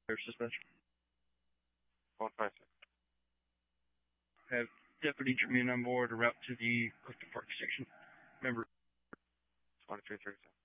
Air suspension. 156. Have Deputy Tremaine on board, a route to the Clifton Park station. Remember. 2337.